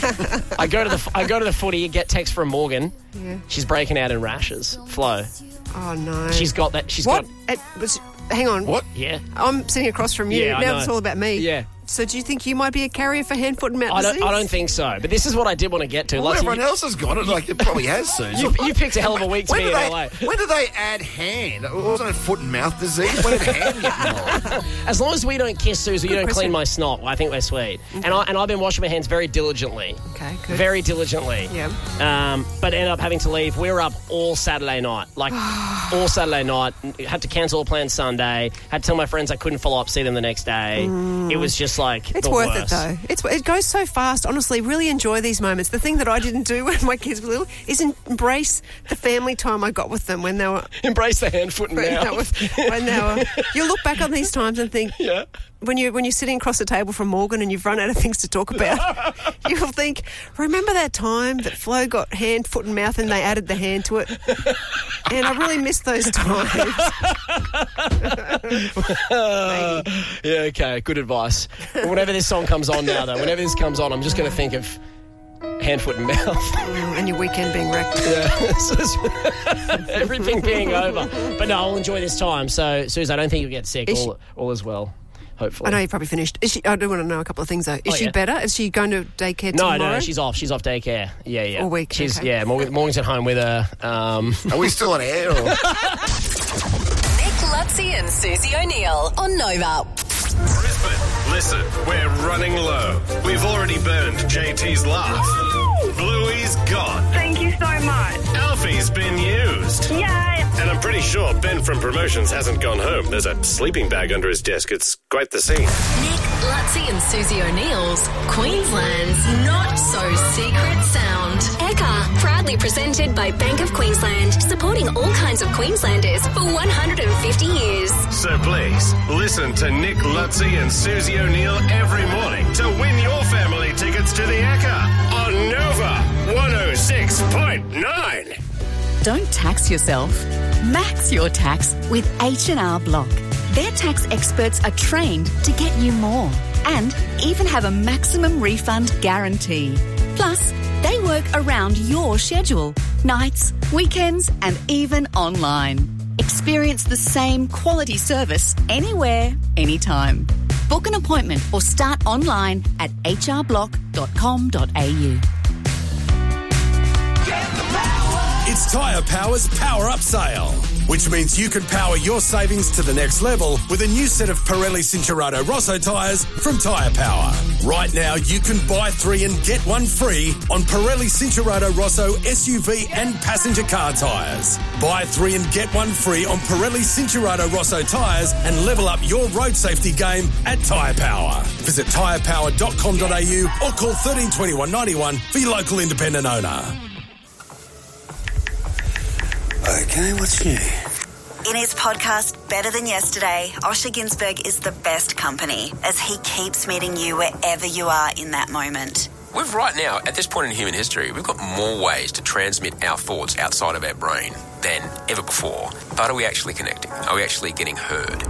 I go to the footy, get text from Morgan. Yeah. She's breaking out in rashes. Flo. Oh, no. She's got that. Hang on. What? Yeah. I'm sitting across from you. Yeah, I now know. It's all about me. Yeah. So do you think you might be a carrier for hand, foot and mouth disease? I don't think so. But this is what I did want to get to. Well, everyone else has got it. Like, it probably has, Susan. You picked a hell of a week to be in LA. When did they add hand? Wasn't it foot and mouth disease? When did hand get involved? As long as we don't kiss, Susie, you don't question. clean my snot, I think we're sweet. And I've been washing my hands very diligently. Okay, good. Very diligently. Yeah. But ended up having to leave. We were up all Saturday night. Like, all Saturday night. Had to cancel a planned Sunday. Had to tell my friends I couldn't follow up, see them the next day. It was just like It's the worth worst. it, though. It goes so fast. Honestly, really enjoy these moments. The thing that I didn't do when my kids were little is embrace the family time I got with them when they were... Embrace the hand, foot and mouth. when they were... You look back on these times and think... Yeah. When you're sitting across the table from Morgan and you've run out of things to talk about, you'll think, remember that time that Flo got hand, foot and mouth and they added the hand to it? And I really miss those times. Yeah, okay, good advice. But whenever this song comes on now, though, whenever this comes on, I'm just going to think of hand, foot and mouth. And your weekend being wrecked. Yeah. Everything being over. But no, I'll enjoy this time. So, Suze, I don't think you'll get sick. All is well. Hopefully. I know you probably finished. I do want to know a couple of things, though. Is she yeah. better? Is she going to daycare tomorrow? No, she's off. She's off daycare. Yeah. All week, She's, okay. yeah, Morgan's at home with her. Are we still on air? Or? Nick Lutzi and Susie O'Neill on Nova. Brisbane, listen, we're running low. We've already burned JT's laugh. Bluey's gone. Thank you so much. Alfie's been used. Yay! And I'm pretty sure Ben from Promotions hasn't gone home. There's a sleeping bag under his desk. It's quite the scene. Nick Lutzi and Susie O'Neill's Queensland's Not So Secret Sound. Eka, proudly presented by Bank of Queensland, supporting all kinds of Queenslanders for 150 years. So please, listen to Nick Lutzi and Susie O'Neill every morning to win your family tickets to the Ekka on Nova 106.9. Don't tax yourself. Max your tax with H&R Block. Their tax experts are trained to get you more and even have a maximum refund guarantee. Plus, they work around your schedule, nights, weekends, and even online. Experience the same quality service anywhere, anytime. Book an appointment or start online at hrblock.com.au. It's Tyre Power's Power Up Sale, which means you can power your savings to the next level with a new set of Pirelli Cincherato Rosso tyres from Tyre Power. Right now, you can buy 3 and get 1 free on Pirelli Cincherato Rosso SUV and passenger car tyres. Buy 3 and get 1 free on Pirelli Cincherato Rosso tyres and level up your road safety game at Tyre Power. Visit tyrepower.com.au or call 13 21 91 for your local independent owner. Okay, what's new? In his podcast, Better Than Yesterday, Osher Günsberg is the best company as he keeps meeting you wherever you are in that moment. We've right now, at this point in human history, we've got more ways to transmit our thoughts outside of our brain than ever before. But are we actually connecting? Are we actually getting heard?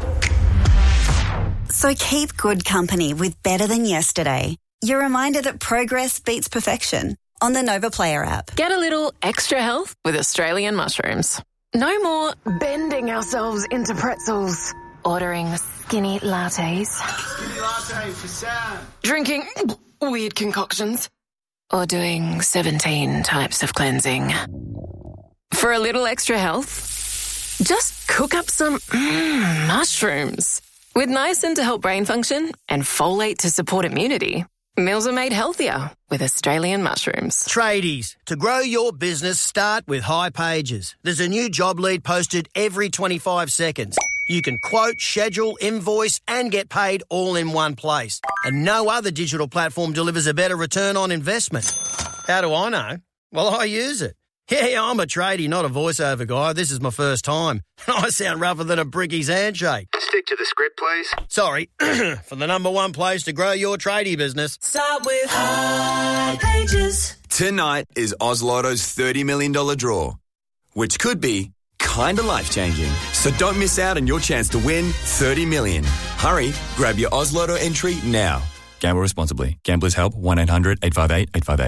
So keep good company with Better Than Yesterday. Your reminder that progress beats perfection on the Nova Player app. Get a little extra health with Australian mushrooms. No more bending ourselves into pretzels. Ordering skinny lattes. Skinny latte for Sam. Drinking weird concoctions. Or doing 17 types of cleansing. For a little extra health, just cook up some mushrooms. With niacin to help brain function and folate to support immunity, meals are made healthier with Australian mushrooms. Tradies, to grow your business, start with High Pages. There's a new job lead posted every 25 seconds. You can quote, schedule, invoice and get paid all in one place. And no other digital platform delivers a better return on investment. How do I know? Well, I use it. Yeah, I'm a tradie, not a voiceover guy. This is my first time. I sound rougher than a bricky's handshake. Stick to the script, please. Sorry, for the number one place to grow your tradie business. Start with High Pages. Tonight is Oz Lotto's $30 million draw, which could be kinda life-changing. So don't miss out on your chance to win $30 million. Hurry, grab your Oz Lotto entry now. Gamble responsibly. Gamblers help 1-800-858-858.